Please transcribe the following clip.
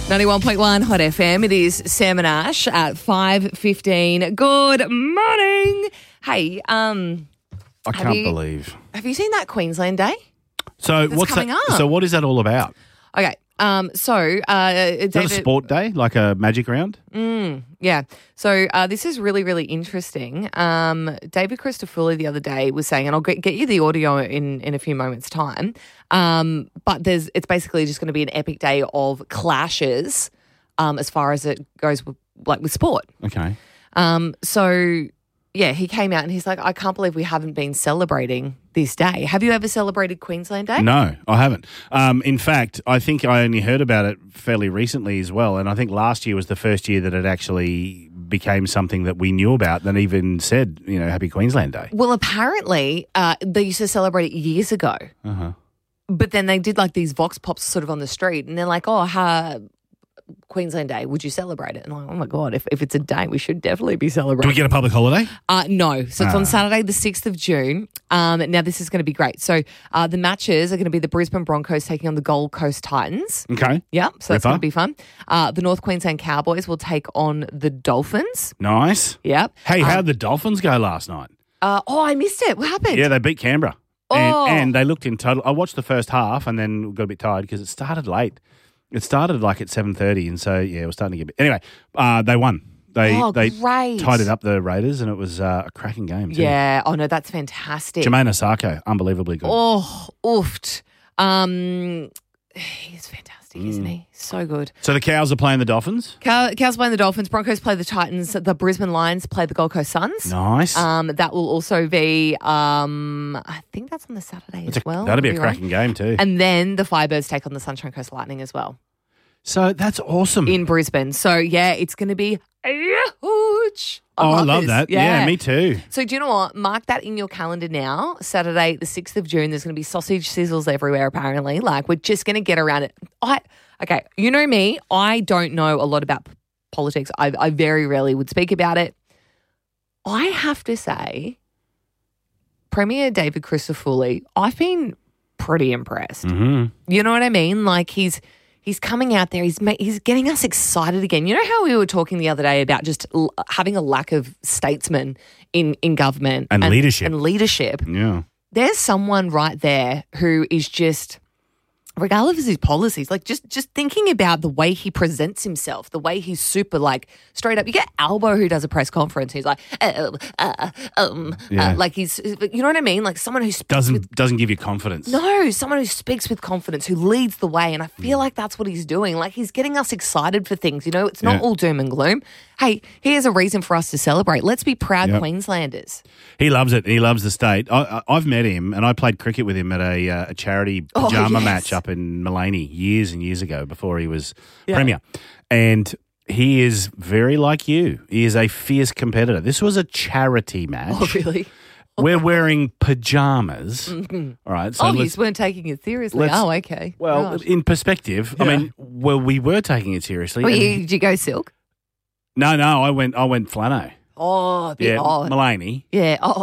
91.1 Hot FM. It is Sam and Ash at 5:15. Good morning. Hey, I can't believe. Have you seen that Queensland Day? So That's coming up. So what is that all about? Okay. Is that a sport day, like a magic round? Yeah. So this is really, really interesting. David Christofouli the other day was saying, and I'll get you the audio in a few moments' time, but it's basically just going to be an epic day of clashes as far as it goes with sport. Okay. Yeah, he came out and he's like, I can't believe we haven't been celebrating this day. Have you ever celebrated Queensland Day? No, I haven't. In fact, I think I only heard about it fairly recently as well, and I think last year was the first year that it actually became something that we knew about and even said, Happy Queensland Day. Well, apparently they used to celebrate it years ago. Uh-huh. But then they did like these vox pops sort of on the street and they're like, Queensland Day, would you celebrate it? And I'm like, oh my God, if it's a day, we should definitely be celebrating. Do we get a public holiday? No. So it's on Saturday, the 6th of June. Now this is going to be great. So the matches are going to be the Brisbane Broncos taking on the Gold Coast Titans. Okay. Yeah, so that's going to be fun. The North Queensland Cowboys will take on the Dolphins. Nice. Yep. Hey, how did the Dolphins go last night? I missed it. What happened? Yeah, they beat Canberra. Oh. And they looked in total. I watched the first half and then got a bit tired because it started late. It started like at 7:30, and so, yeah, it was starting to get... Anyway, they won. They great. tied it up, the Raiders, and it was a cracking game too. Yeah. Oh, no, that's fantastic. Jermaine Osako, unbelievably good. Oh, oofed. He's fantastic, isn't he? So good. So the Cows are playing the Dolphins? Cows playing the Dolphins. Broncos play the Titans. The Brisbane Lions play the Gold Coast Suns. Nice. That will also be, I think that's on the Saturday as well. That'll be a cracking game too. And then the Firebirds take on the Sunshine Coast Lightning as well. So that's awesome. In Brisbane. So, yeah, it's going to be huge. I love that. Yeah, me too. So do you know what? Mark that in your calendar now. Saturday, the 6th of June, there's going to be sausage sizzles everywhere apparently. Like, we're just going to get around it. Okay, you know me. I don't know a lot about politics. I very rarely would speak about it. I have to say, Premier David Christofouli, I've been pretty impressed. Mm-hmm. You know what I mean? Like, he's coming out there. He's getting us excited again. You know how we were talking the other day about just having a lack of statesmen in government and leadership. And leadership. Yeah. There's someone right there who is just, regardless of his policies, like just thinking about the way he presents himself, the way he's super like straight up. You get Albo who does a press conference. He's like, like he's, you know what I mean? Like someone who doesn't give you confidence. No, someone who speaks with confidence, who leads the way. And I feel like that's what he's doing. Like he's getting us excited for things. It's not all doom and gloom. Hey, here's a reason for us to celebrate. Let's be proud Queenslanders. He loves it. He loves the state. I've met him and I played cricket with him at a charity pajama match up in Mullaney years and years ago before he was Premier. And he is very like you. He is a fierce competitor. This was a charity match. Oh, really? We're wearing pajamas. Mm-hmm. All right. So you weren't taking it seriously. Okay. Well, right. In perspective, I mean, we were taking it seriously. Did you go silk? No, I went flannel. Oh, Mullaney. Yeah. Oh.